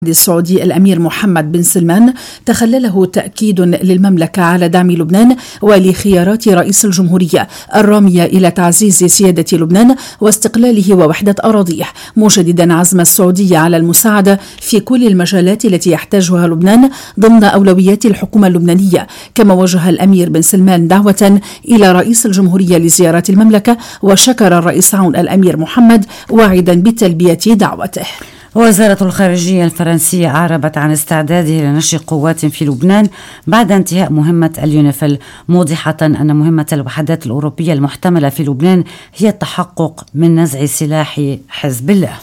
السعودي الأمير محمد بن سلمان تخلله تأكيد للمملكة على دعم لبنان ولخيارات رئيس الجمهورية الرامية إلى تعزيز سيادة لبنان واستقلاله ووحدة أراضيه، مشددا عزم السعودية على المساعدة في كل المجالات التي يحتاجها لبنان ضمن أولويات الحكومة اللبنانية. كما وجه الأمير بن سلمان دعوة إلى رئيس الجمهورية لزيارة المملكة، وشكر الرئيس عون الأمير محمد واعدا بتلبية دعوته. وزارة الخارجية الفرنسية أعربت عن استعداده لنشر قوات في لبنان بعد انتهاء مهمة اليونيفيل، موضحة أن مهمة الوحدات الأوروبية المحتملة في لبنان هي التحقق من نزع سلاح حزب الله.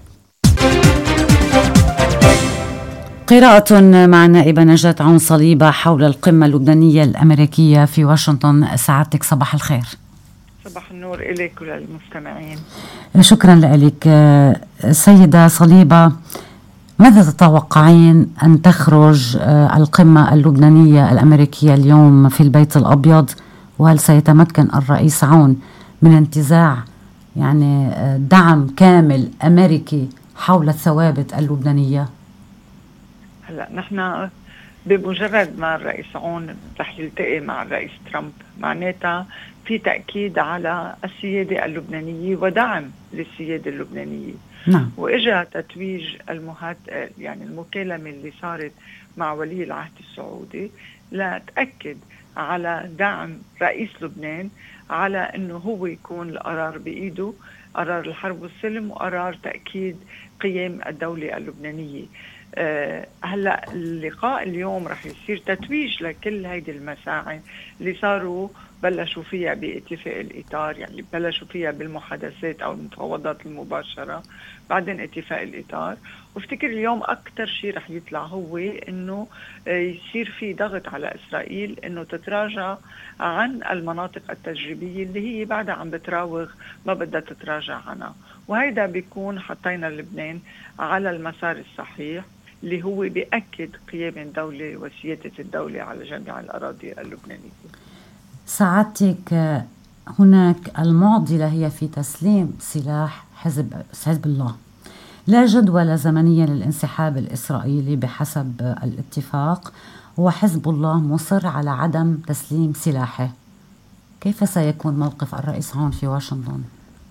قراءة مع النائبة نجاة عون صليبة حول القمة اللبنانية الأمريكية في واشنطن. سعادتك، صباح الخير. صباح النور إليك وللمستمعين. شكرا لك. سيدة صليبة، ماذا تتوقعين أن تخرج القمة اللبنانية الأمريكية اليوم في البيت الأبيض؟ وهل سيتمكن الرئيس عون من انتزاع دعم كامل أمريكي حول الثوابت اللبنانية؟ هلأ نحن بمجرد ما الرئيس عون رح يلتقي مع الرئيس ترامب، معناتها في تأكيد على السيادة اللبنانية ودعم للسيادة اللبنانية. نعم. وإجا تتويج المكالمة اللي صارت مع ولي العهد السعودي لا تأكد على دعم رئيس لبنان على أنه هو يكون القرار بإيده، قرار الحرب والسلم وقرار تأكيد قيام الدولة اللبنانية. هلأ اللقاء اليوم رح يصير تتويج لكل هيدي المساعي اللي صاروا بلشوا فيها باتفاق الإطار، يعني بلشوا فيها بالمحادثات أو المفاوضات المباشرة بعدين اتفاق الإطار. وافتكر اليوم أكتر شيء رح يطلع هو إنه يصير في ضغط على إسرائيل إنه تتراجع عن المناطق التجريبية اللي هي بعدها عم بتراوغ ما بدها تتراجع عنها، وهيدا بيكون حطينا لبنان على المسار الصحيح اللي هو بيأكد قيام الدولة وسيادة الدولة على جميع الأراضي اللبنانية. سعادتك، هناك المعضلة هي في تسليم سلاح حزب الله. لا جدول زمنيا للانسحاب الإسرائيلي بحسب الاتفاق، وحزب الله مصر على عدم تسليم سلاحه. كيف سيكون موقف الرئيس عون في واشنطن؟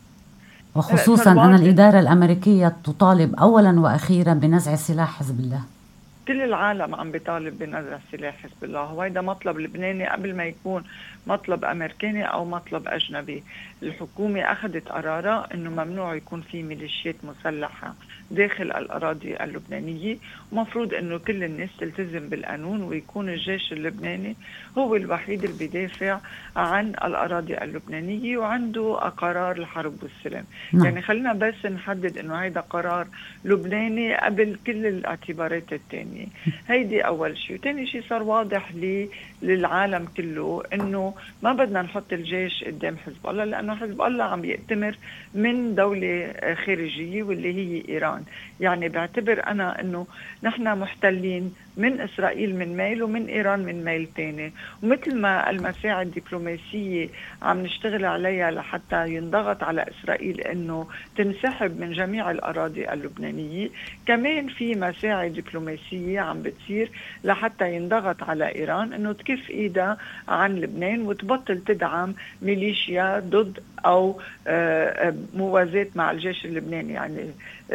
وخصوصا أن الإدارة الأمريكية تطالب أولا وأخيرا بنزع سلاح حزب الله. كل العالم عم بيطالب بنزع سلاح حزب الله، وهيدا مطلب لبناني قبل ما يكون مطلب أمريكاني أو مطلب أجنبي. الحكومة أخذت قرارها أنه ممنوع يكون في ميليشيات مسلحة داخل الأراضي اللبنانية، ومفروض أنه كل الناس تلتزم بالقانون ويكون الجيش اللبناني هو الوحيد اللي بيدافع عن الأراضي اللبنانية وعنده قرار الحرب والسلام. يعني خلينا بس نحدد أنه هيدا قرار لبناني قبل كل الاعتبارات التانية. هيدي أول شيء. وتاني شيء صار واضح للعالم كله أنه ما بدنا نحط الجيش قدام حزب الله، لأنه حزب الله عم يأتمر من دولة خارجية واللي هي إيران. يعني بعتبر أنا أنه نحن محتلين من إسرائيل من ميل ومن إيران من ميل تاني، ومثل ما المساعي الدبلوماسية عم نشتغل عليها لحتى ينضغط على إسرائيل أنه تنسحب من جميع الأراضي اللبنانية، كمان في مساعي دبلوماسية عم بتصير لحتى ينضغط على إيران أنه تكف إيدها عن لبنان وتبطل تدعم ميليشيا ضد أو موازاة مع الجيش اللبناني. يعني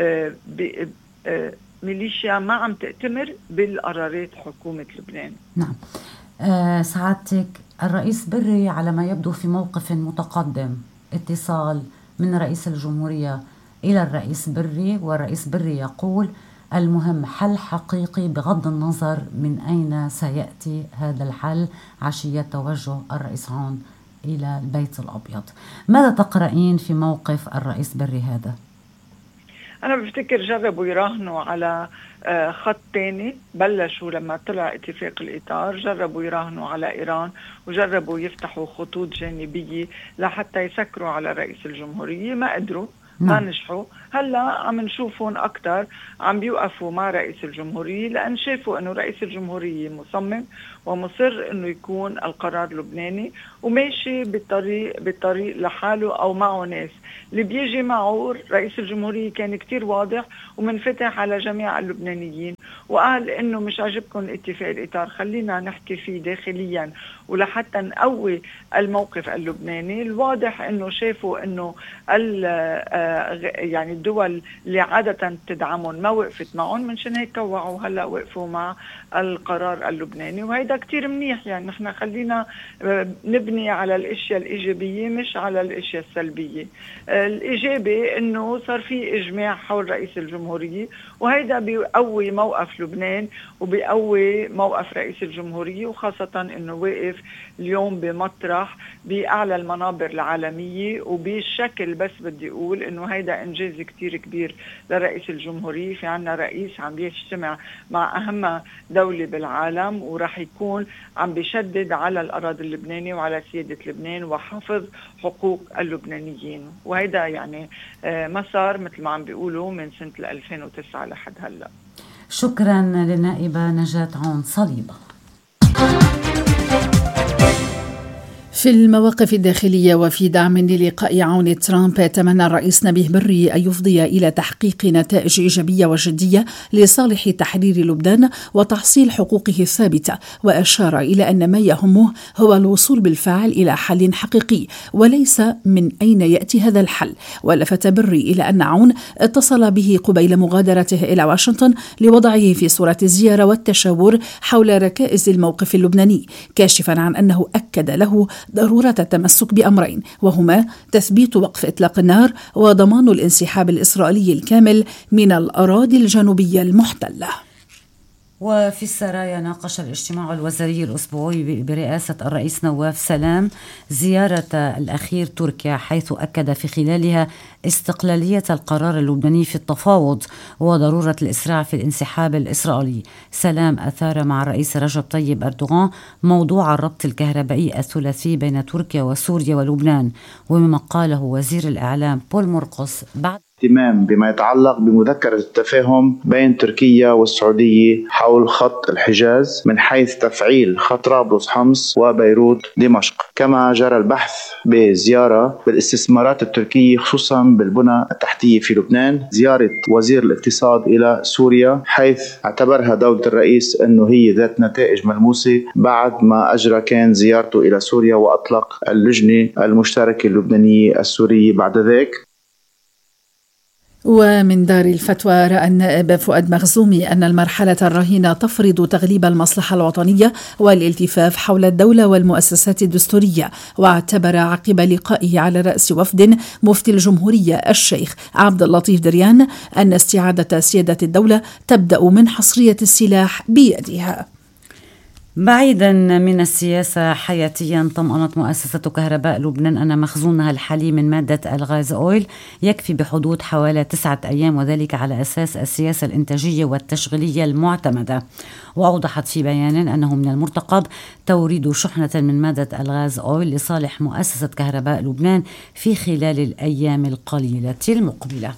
ميليشيا ما عم تأتمر بالقرارات حكومة لبنان. نعم. سعادتك، الرئيس بري على ما يبدو في موقف متقدم، اتصال من رئيس الجمهورية إلى الرئيس بري، والرئيس بري يقول المهم حل حقيقي بغض النظر من أين سيأتي هذا الحل عشية توجه الرئيس عون إلى البيت الأبيض. ماذا تقرأين في موقف الرئيس بري هذا؟ أنا بفتكر جربوا يراهنوا على خط تاني، بلشوا لما طلع اتفاق الإطار جربوا يراهنوا على إيران وجربوا يفتحوا خطوط جانبية لحتى يسكروا على رئيس الجمهورية. ما قدروا ما نجحوا. هلا عم نشوفهم أكتر عم بيوقفوا مع رئيس الجمهورية، لأن شافوا أنه رئيس الجمهورية مصمم ومصر أنه يكون القرار لبناني، وماشي بالطريق لحاله أو معه ناس. اللي بيجي معه رئيس الجمهورية كان كتير واضح ومنفتح على جميع اللبنانيين، وقال انه مش عجبكم الاتفاق الإطار، خلينا نحكي فيه داخليا ولحتى نقوي الموقف اللبناني. الواضح انه شافوا انه يعني الدول اللي عادة تدعمهم ما وقفت معهم، منشان هيك توعوا هلا وقفوا مع القرار اللبناني، وهيدا كتير منيح. يعني نحن خلينا نبني على الاشياء الايجابية مش على الاشياء السلبية. الإيجابي إنه صار في إجماع حول رئيس الجمهورية، وهيدا بيقوي موقف لبنان وبيقوي موقف رئيس الجمهورية، وخاصة إنه واقف اليوم بمطرح بأعلى المنابر العالمية وبالشكل. بس بدي أقول إنه هيدا إنجاز كتير كبير لرئيس الجمهورية. في عنا رئيس عم بيجتمع مع أهم دولة بالعالم، ورح يكون عم بيشدد على الأراضي اللبنانية وعلى سيادة لبنان وحفظ حقوق اللبنانيين. وهيدا يعني مسار مثل ما عم بيقولوا من سنة 2009 لحد هلا. شكرا للنائبة نجاة عون صليبة. في المواقف الداخلية وفي دعم للقاء عون ترامب، تمنى الرئيس نبيه بري أن يفضي إلى تحقيق نتائج إيجابية وجدية لصالح تحرير لبنان وتحصيل حقوقه الثابتة، وأشار إلى أن ما يهمه هو الوصول بالفعل إلى حل حقيقي وليس من أين يأتي هذا الحل. ولفت بري إلى أن عون اتصل به قبيل مغادرته إلى واشنطن لوضعه في صورة الزيارة والتشاور حول ركائز الموقف اللبناني، كاشفا عن أنه أكد له ضرورة التمسك بأمرين، وهما تثبيت وقف إطلاق النار وضمان الانسحاب الإسرائيلي الكامل من الأراضي الجنوبية المحتلة. وفي السرايا ناقش الاجتماع الوزاري الأسبوعي برئاسة الرئيس نواف سلام زيارة الأخير تركيا، حيث أكد في خلالها استقلالية القرار اللبناني في التفاوض وضرورة الإسراع في الانسحاب الإسرائيلي. سلام أثار مع الرئيس رجب طيب أردوغان موضوع الربط الكهربائي الثلاثي بين تركيا وسوريا ولبنان، ومما قاله وزير الإعلام بول مرقس بعد اهتمام بما يتعلق بمذكرة التفاهم بين تركيا والسعودية حول خط الحجاز من حيث تفعيل خط طرابلس حمص وبيروت دمشق. كما جرى البحث بزيارة بالاستثمارات التركية خصوصا بالبنى التحتية في لبنان، زيارة وزير الاقتصاد إلى سوريا، حيث اعتبرها دولة الرئيس أنه هي ذات نتائج ملموسة بعد ما أجرى كان زيارته إلى سوريا وأطلق اللجنة المشتركة اللبنانية السورية بعد ذلك. ومن دار الفتوى رأى النائب فؤاد مخزومي أن المرحلة الراهنة تفرض تغليب المصلحة الوطنية والالتفاف حول الدولة والمؤسسات الدستورية، واعتبر عقب لقائه على رأس وفد مفتي الجمهورية الشيخ عبد اللطيف دريان أن استعادة سيادة الدولة تبدأ من حصرية السلاح بيدها. بعيدا من السياسة حياتيا، طمأنت مؤسسة كهرباء لبنان أن مخزونها الحالي من مادة الغاز أويل يكفي بحدود حوالي 9 أيام، وذلك على أساس السياسة الإنتاجية والتشغيلية المعتمدة. وأوضحت في بيان أنه من المرتقب توريد شحنة من مادة الغاز أويل لصالح مؤسسة كهرباء لبنان في خلال الأيام القليلة المقبلة.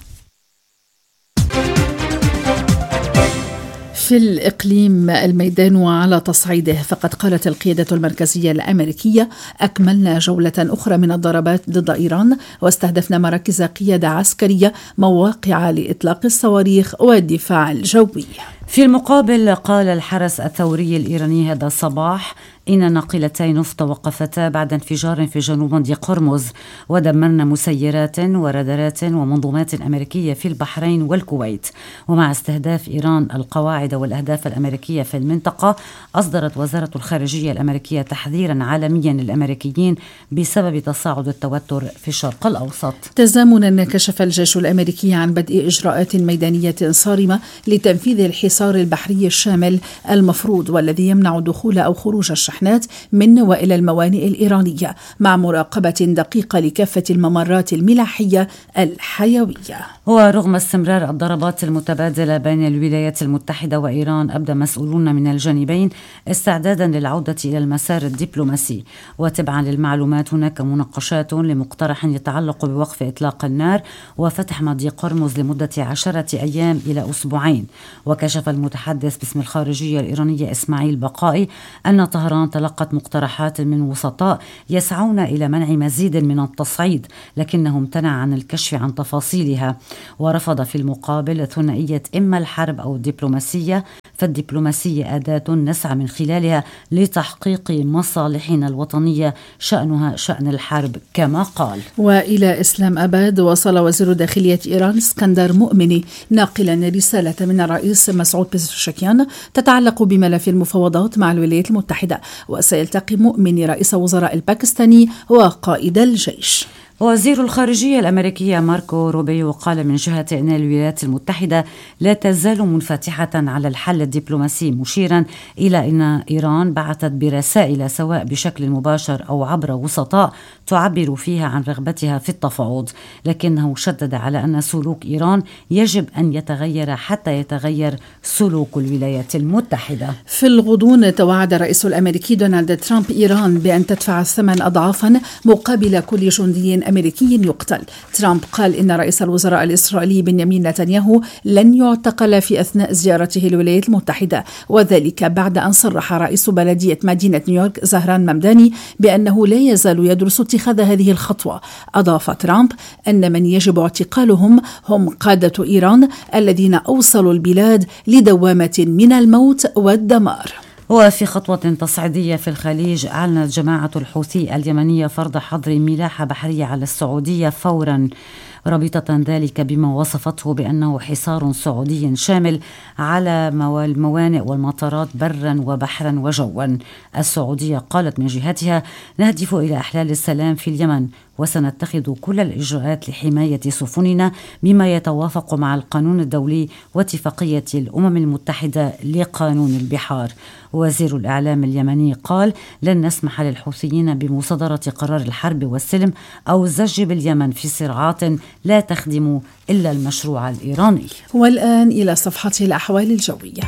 في الإقليم الميدان وعلى تصعيده، فقد قالت القيادة المركزية الأمريكية: أكملنا جولة أخرى من الضربات ضد إيران واستهدفنا مراكز قيادة عسكرية، مواقع لإطلاق الصواريخ والدفاع الجوي. في المقابل قال الحرس الثوري الإيراني هذا الصباح إن ناقلتي نفط توقفتا بعد انفجار في جنوب مضيق هرمز، ودمرنا مسيرات ورادارات ومنظومات أمريكية في البحرين والكويت. ومع استهداف إيران القواعد والأهداف الأمريكية في المنطقة، أصدرت وزارة الخارجية الأمريكية تحذيرا عالميا للأمريكيين بسبب تصاعد التوتر في الشرق الأوسط. تزامنا كشف الجيش الأمريكي عن بدء إجراءات ميدانية صارمة لتنفيذ الحصار الحصار البحري الشامل المفروض والذي يمنع دخول أو خروج الشحنات من وإلى الموانئ الإيرانية، مع مراقبة دقيقة لكافة الممرات الملاحية الحيوية. ورغم استمرار الضربات المتبادلة بين الولايات المتحدة وإيران، أبدى مسؤولون من الجانبين استعدادا للعودة إلى المسار الدبلوماسي. وتبعا للمعلومات هناك مناقشات لمقترح يتعلق بوقف إطلاق النار وفتح مضيق هرمز لمدة 10 أيام إلى أسبوعين. وكشف المتحدث باسم الخارجية الإيرانية إسماعيل بقائي أن طهران تلقت مقترحات من وسطاء يسعون إلى منع مزيد من التصعيد، لكنه امتنع عن الكشف عن تفاصيلها، ورفض في المقابل ثنائية إما الحرب أو الدبلوماسية، فالدبلوماسية أداة نسعى من خلالها لتحقيق مصالحنا الوطنية شأنها شأن الحرب كما قال. وإلى إسلام أباد وصل وزير داخلية إيران اسكندر مؤمني ناقلا رسالة من الرئيس مسعود بزشكيان تتعلق بملف المفاوضات مع الولايات المتحدة، وسيلتقي مؤمني رئيس وزراء الباكستاني وقائد الجيش. وزير الخارجية الأمريكية ماركو روبيو قال من جهة أن الولايات المتحدة لا تزال منفتحة على الحل الدبلوماسي، مشيرا إلى أن إيران بعثت برسائل سواء بشكل مباشر أو عبر وسطاء تعبر فيها عن رغبتها في التفاوض، لكنه شدد على أن سلوك إيران يجب أن يتغير حتى يتغير سلوك الولايات المتحدة. في الغضون توعد الرئيس الأمريكي دونالد ترامب إيران بأن تدفع الثمن أضعافا مقابل كل جندي أمريكي يقتل. ترامب قال إن رئيس الوزراء الإسرائيلي بنيامين نتنياهو لن يعتقل في أثناء زيارته الولايات المتحدة، وذلك بعد أن صرح رئيس بلدية مدينة نيويورك زهران ممداني بأنه لا يزال يدرس اتخاذ هذه الخطوة. أضاف ترامب أن من يجب اعتقالهم هم قادة إيران الذين أوصلوا البلاد لدوامة من الموت والدمار. وفي خطوة تصعيدية في الخليج، أعلنت جماعة الحوثي اليمنية فرض حظر ملاحة بحرية على السعودية فورا، رابطة ذلك بما وصفته بأنه حصار سعودي شامل على الموانئ والمطارات برا وبحرا وجوا. السعودية قالت من جهتها: نهدف إلى إحلال السلام في اليمن، وسنتخذ كل الإجراءات لحماية سفننا بما يتوافق مع القانون الدولي واتفاقية الأمم المتحدة لقانون البحار. وزير الإعلام اليمني قال: لن نسمح للحوثيين بمصادرة قرار الحرب والسلم أو الزج باليمن في صراعات لا تخدم إلا المشروع الإيراني. والآن إلى صفحة الأحوال الجوية.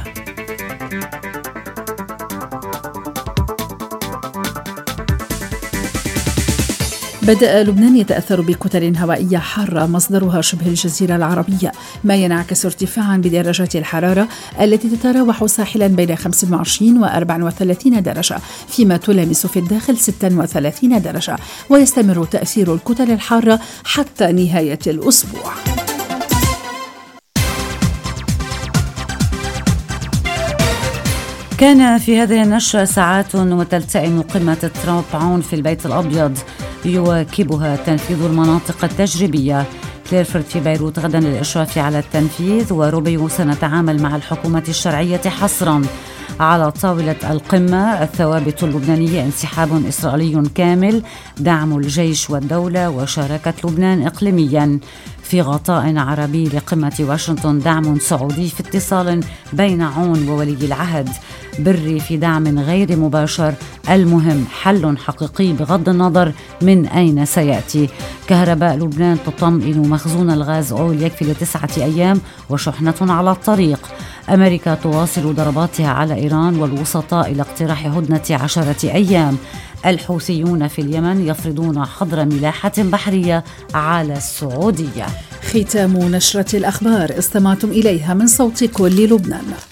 بدأ لبنان يتأثر بكتل هوائية حارة مصدرها شبه الجزيرة العربية، ما ينعكس ارتفاعا بدرجات الحرارة التي تتراوح ساحلا بين 25 و 34 درجة، فيما تلامس في الداخل 36 درجة، ويستمر تأثير الكتل الحارة حتى نهاية الأسبوع. كان في هذه النشرة ساعات وتلتئم قمة ترامب عون في البيت الأبيض يواكبها تنفيذ المناطق التجريبية. كليرفورد في بيروت غدا للإشراف على التنفيذ، وروبيو سنتعامل مع الحكومة الشرعية حصرا. على طاولة القمة الثوابت اللبنانية: انسحاب إسرائيلي كامل، دعم الجيش والدولة، وشاركة لبنان إقليميا. في غطاء عربي لقمة واشنطن: دعم سعودي في اتصال بين عون وولي العهد. بري في دعم غير مباشر، المهم حل حقيقي بغض النظر من أين سيأتي. كهرباء لبنان تطمئن مخزون الغاز أول يكفي ل9 أيام وشحنة على الطريق. أمريكا تواصل ضرباتها على إيران والوسطاء إلى اقتراح هدنة 10 أيام. الحوثيون في اليمن يفرضون حظر ملاحة بحرية على السعودية. ختام نشرة الأخبار استمعتم إليها من صوت كل لبنان.